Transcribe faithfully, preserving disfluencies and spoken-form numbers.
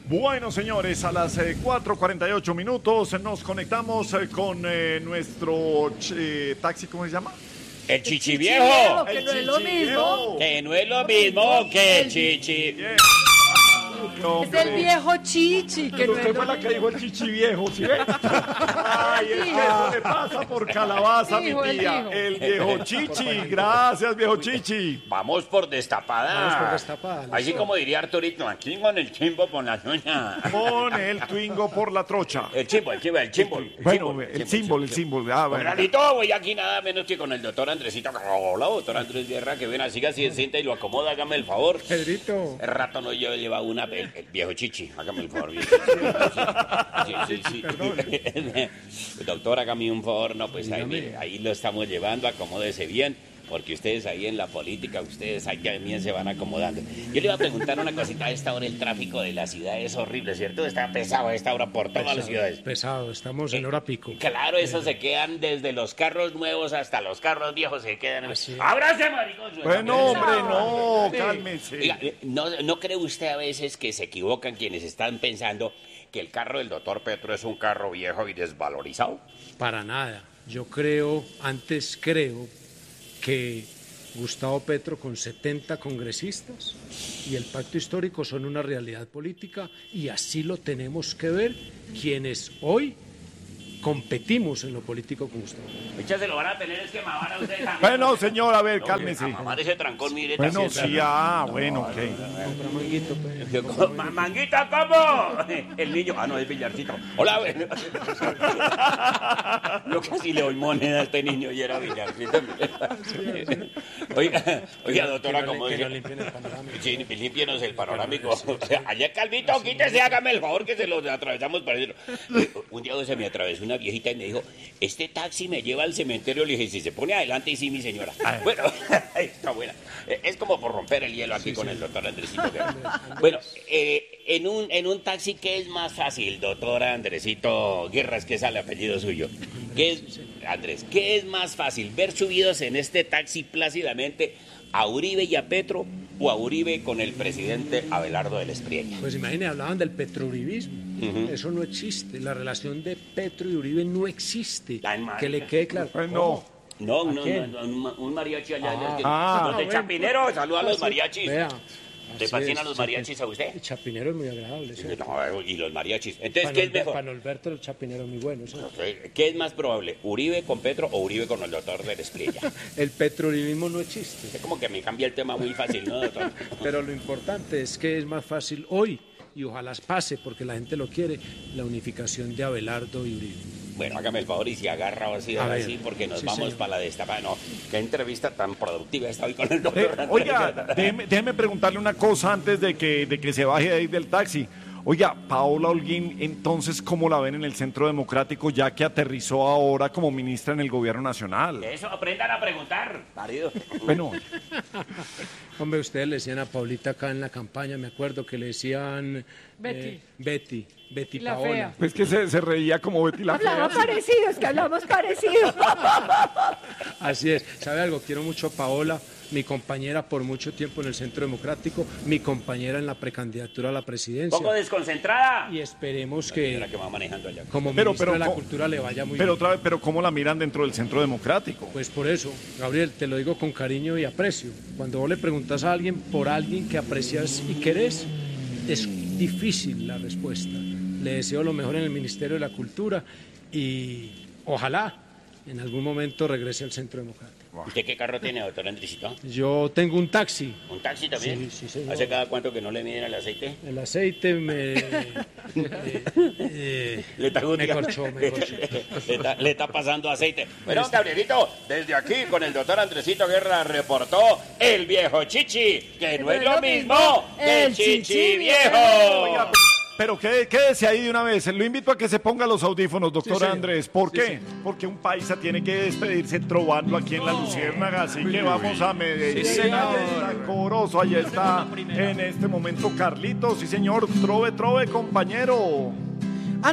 Bueno, señores, a las eh, cuatro cuarenta y ocho minutos nos conectamos eh, con eh, nuestro eh, taxi, ¿cómo se llama? El chichiviejo. Que no es lo mismo. Que no es lo mismo que el chichi. Es el viejo chichi. Que no Usted es fue lo la que dijo el chichi viejo, ¿sí ve? Ay, es que eso le pasa por calabaza, mi Dijo, él tía. dijo. El viejo chichi. Gracias, viejo chichi. Vamos por destapada. Vamos por destapada, Así listo. como diría Arturito, aquí con el chimbo por la uña. Con el twingo por la trocha. El chimbo, el chimbo, el chimbo. el Bueno, chimbo, el símbolo, el símbolo. Ah, bueno. Rarito, voy aquí nada menos que con el doctor Andresito. Hola, doctor Andrés Guerra, que ven así, así se sienta y lo acomoda, hágame el favor. Pedrito. El rato no yo lleva una, el, el viejo chichi, hágame el favor. Viejo. Sí, sí, sí. sí. Doctor, hágame un favor, no, pues ahí, mire, ahí lo estamos llevando, acomódese bien, porque ustedes ahí en la política, ustedes ahí también se van acomodando. Yo le iba a preguntar una cosita, a esta hora el tráfico de la ciudad es horrible, ¿cierto? Está pesado a esta hora por todas las ciudades. Pesado, estamos en hora pico. Claro, eso se quedan desde los carros nuevos hasta los carros viejos, se quedan. Así es. ¡Ábrase, maricón! Bueno, hombre, no, cálmese. Oiga, ¿no, ¿no cree usted a veces que se equivocan quienes están pensando que el carro del doctor Petro es un carro viejo y desvalorizado? Para nada. Yo creo, antes creo, que Gustavo Petro con setenta congresistas y el pacto histórico son una realidad política y así lo tenemos que ver quienes hoy competimos en lo político con Gustavo. Muchas se lo van a tener es que mamar a ustedes también. Bueno, señor, a ver, No, cálmese. a mamar ese trancón, mire. Bueno, así es. sí, ah, bueno, ok. Compra manguito, pues. Yo, ¿cómo? Ma- ¿Manguita cómo? El niño, ah, no, es Villarcito. Hola, bueno. Yo casi le doy moneda a este niño y era Villarcito. Oiga, oiga, doctora, Que no le- como que dice. no limpien el panorámico. Sí, límpienos el panorámico. Allá, Calvito, quítese, hágame el favor que se lo atravesamos para adentro. Un día se me atravesó una viejita y me dijo, este taxi me lleva al cementerio. Le dije, si se pone adelante, y sí, mi señora. Bueno, está buena. Es como por romper el hielo aquí con el doctor Andresito Guerra. Bueno, eh, en, un, en un taxi, ¿qué es más fácil, doctor Andresito Guerra? Es que es el apellido suyo. ¿Qué es, Andrés, qué es más fácil, ver subidos en este taxi plácidamente a Uribe y a Petro o a Uribe con el presidente Abelardo del Espriella? Pues imagínate, hablaban del petrouribismo. Ujú. Eso no existe. La relación de Petro y Uribe no existe. Ay, madre. Que le quede claro. Bueno, No, ¿A no, no, quién? no, un, un mariachi allá. Ah. que- Ah. los de bueno. Chapinero, saluda a los mariachis. Vea. ¿Le así fascinan es, los mariachis a usted? El chapinero es muy agradable. ¿sí? No, y los mariachis. Entonces, ¿qué es mejor? Para Alberto el chapinero es muy bueno. ¿sí? ¿Qué es más probable? ¿Uribe con Petro o Uribe con el doctor del Espriella? El petrouribismo no existe. Es como que me cambia el tema muy fácil, ¿no, doctor? Pero lo importante es que es más fácil hoy, y ojalá pase porque la gente lo quiere, la unificación de Abelardo y Uribe. Bueno, hágame el favor y si agarra o así, A ahora ver, sí, porque nos sí, vamos señor. para la destapada. No, qué entrevista tan productiva está hoy con el doctor. Eh, Andrés. oiga, déjeme, déjeme preguntarle una cosa antes de que, de que se baje de ahí del taxi. Oiga, Paola Holguín, entonces, ¿cómo la ven en el Centro Democrático ya que aterrizó ahora como ministra en el Gobierno Nacional? Eso, aprendan a preguntar, marido. Bueno, Hombre, ustedes le decían a Paulita acá en la campaña, me acuerdo que le decían... Betty. eh, Betty, Betty La Paola. fea. es que se, se reía como Betty la Hablaba Fea. parecido, es que hablamos parecido. Así es. ¿Sabe algo? Quiero mucho a Paola, mi compañera por mucho tiempo en el Centro Democrático, mi compañera en la precandidatura a la presidencia. Poco desconcentrada. Y esperemos La señora que que va manejando allá. como Pero- ministra pero de la co- Cultura le vaya muy Pero bien. otra vez, pero ¿cómo la miran dentro del Centro Democrático? Pues por eso, Gabriel, te lo digo con cariño y aprecio. Cuando vos le preguntas a alguien por alguien que aprecias y querés, es difícil la respuesta. Le deseo lo mejor en el Ministerio de la Cultura y ojalá en algún momento regrese al Centro Democrático. ¿Usted qué carro tiene, doctor Andresito? Yo tengo un taxi. ¿Un taxi también? Sí, sí, señor. ¿Hace cada cuánto que no le miden el aceite? El aceite me... eh, eh, Le está, me corchó, me corchó. le, está, le está pasando aceite. Bueno, Gabrielito, desde aquí con el doctor Andresito Guerra reportó el viejo chichi, que no es lo mismo que el chichi viejo. Oiga, pero qué- quédese ahí de una vez. Lo invito a que se ponga los audífonos, doctor Sí, señor. Andrés. ¿Por Sí, qué? señor. Porque un paisa tiene que despedirse trovando aquí en la Luciérnaga. Así que vamos a Medellín. Sí, señor. Está Corozo, ahí está en este momento Carlitos. Sí, señor. Trove, trove, compañero.